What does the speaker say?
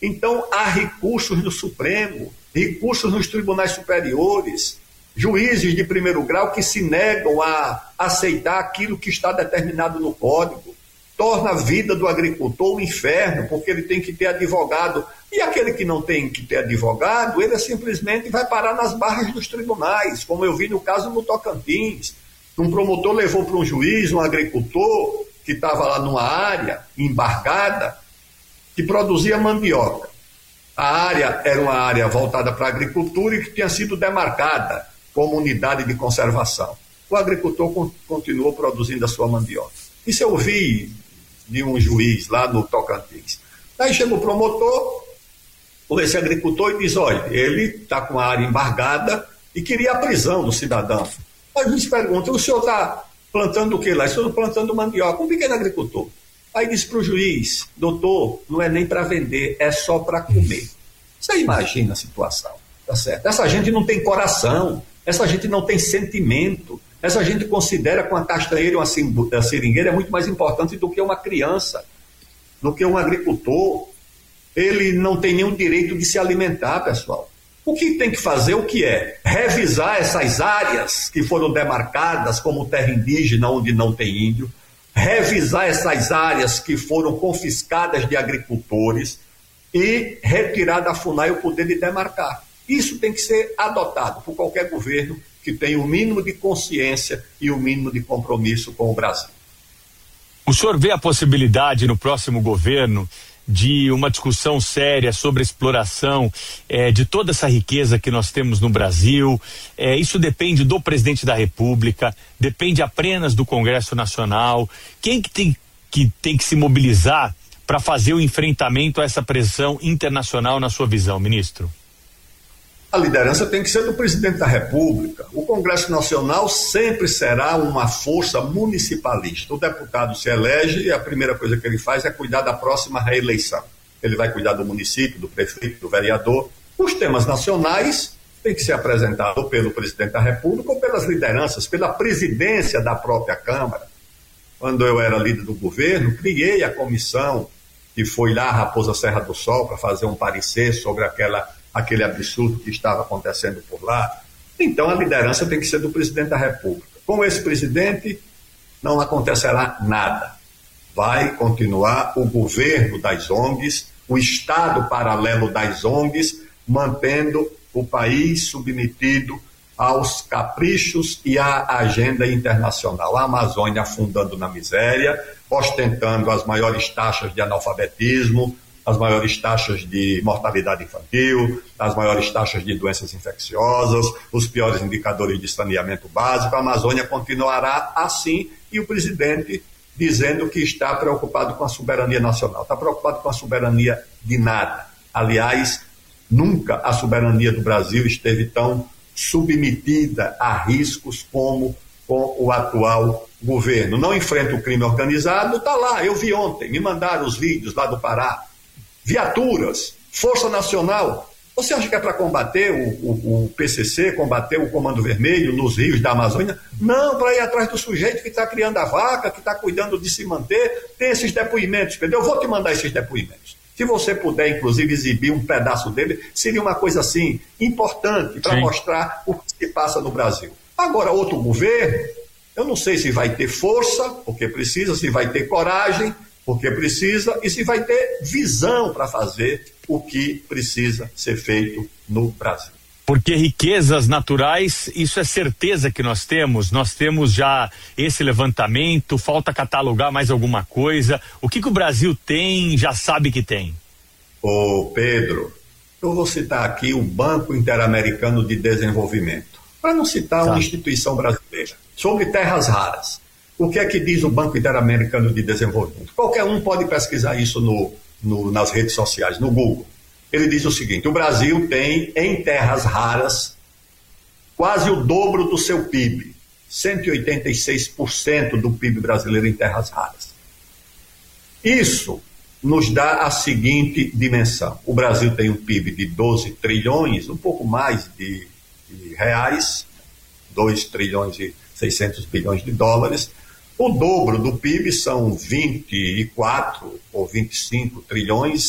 Então, há recursos no Supremo, recursos nos tribunais superiores, juízes de primeiro grau que se negam a aceitar aquilo que está determinado no Código. Torna a vida do agricultor um inferno, porque ele tem que ter advogado. E aquele que não tem que ter advogado, ele simplesmente vai parar nas barras dos tribunais, como eu vi no caso no Tocantins. Um promotor levou para um juiz um agricultor que estava lá numa área embargada, que produzia mandioca. A área era uma área voltada para a agricultura e que tinha sido demarcada como unidade de conservação. O agricultor continuou produzindo a sua mandioca. Isso eu vi de um juiz lá no Tocantins. Aí chega o promotor, esse agricultor, e diz: olha, ele está com a área embargada e queria a prisão do cidadão. Aí a gente pergunta: o senhor está plantando o que lá? Estou plantando mandioca, um pequeno agricultor. Aí disse para o juiz: doutor, não é nem para vender, é só para comer. Você imagina a situação, tá certo? Essa gente não tem coração, essa gente não tem sentimento, essa gente considera que uma castanheira e uma seringueira é muito mais importante do que uma criança, do que um agricultor. Ele não tem nenhum direito de se alimentar, pessoal. O que tem que fazer, o que é? Revisar essas áreas que foram demarcadas como terra indígena, onde não tem índio, revisar essas áreas que foram confiscadas de agricultores e retirar da FUNAI o poder de demarcar. Isso tem que ser adotado por qualquer governo que tenha o mínimo de consciência e o mínimo de compromisso com o Brasil. O senhor vê a possibilidade no próximo governo de uma discussão séria sobre a exploração de toda essa riqueza que nós temos no Brasil? Isso depende do presidente da República, depende apenas do Congresso Nacional. Quem que tem que se mobilizar para fazer o enfrentamento a essa pressão internacional, na sua visão, ministro? A liderança tem que ser do presidente da República. O Congresso Nacional sempre será uma força municipalista. O deputado se elege e a primeira coisa que ele faz é cuidar da próxima reeleição. Ele vai cuidar do município, do prefeito, do vereador. Os temas nacionais têm que ser apresentados pelo presidente da República ou pelas lideranças, pela presidência da própria Câmara. Quando eu era líder do governo, criei a comissão que foi lá a Raposa Serra do Sol para fazer um parecer sobre aquele absurdo que estava acontecendo por lá. Então a liderança tem que ser do presidente da República. Com esse presidente não acontecerá nada. Vai continuar o governo das ONGs, o Estado paralelo das ONGs, mantendo o país submetido aos caprichos e à agenda internacional. A Amazônia afundando na miséria, ostentando as maiores taxas de analfabetismo, as maiores taxas de mortalidade infantil, as maiores taxas de doenças infecciosas, os piores indicadores de saneamento básico. A Amazônia continuará assim, e o presidente dizendo que está preocupado com a soberania nacional. Está preocupado com a soberania de nada. Aliás, nunca a soberania do Brasil esteve tão submetida a riscos como com o atual governo. Não enfrenta o crime organizado, está lá, eu vi ontem, me mandaram os vídeos lá do Pará. Viaturas, Força Nacional. Você acha que é para combater o PCC, combater o Comando Vermelho nos rios da Amazônia? Não, para ir atrás do sujeito que está criando a vaca, que está cuidando de se manter. Tem esses depoimentos, Pedro. Eu vou te mandar esses depoimentos. Se você puder, inclusive, exibir um pedaço dele, seria uma coisa assim importante para mostrar o que se passa no Brasil. Agora, outro governo, eu não sei se vai ter força, porque precisa, se vai ter coragem, porque precisa, e se vai ter visão para fazer o que precisa ser feito no Brasil. Porque riquezas naturais, isso é certeza que nós temos já esse levantamento, falta catalogar mais alguma coisa. O que o Brasil tem, já sabe que tem? Ô Pedro, eu vou citar aqui o Banco Interamericano de Desenvolvimento, para não citar uma instituição brasileira, sobre terras raras. O que é que diz o Banco Interamericano de Desenvolvimento? Qualquer um pode pesquisar isso nas redes sociais, no Google. Ele diz o seguinte: o Brasil tem, em terras raras, quase o dobro do seu PIB, 186% do PIB brasileiro em terras raras. Isso nos dá a seguinte dimensão: o Brasil tem um PIB de 12 trilhões, um pouco mais de reais, 2 trilhões e 600 bilhões de dólares. O dobro do PIB são 24 ou 25 trilhões,